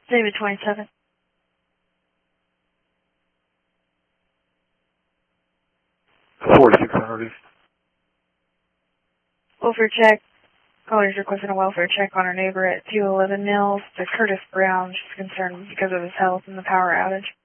David 27. $4,600. Welfare check. Caller's requesting a welfare check on her neighbor at 211 Mills. The Curtis Brown. She's concerned because of his health and the power outage.